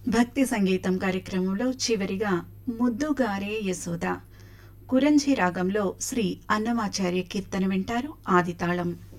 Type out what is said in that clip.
భక్తి సంగీతం కార్యక్రమంలో చివరిగా ముద్దుగారే యశోద కురంజి రాగంలో శ్రీ అన్నమాచార్య కీర్తన వింటారు. ఆదితాళం.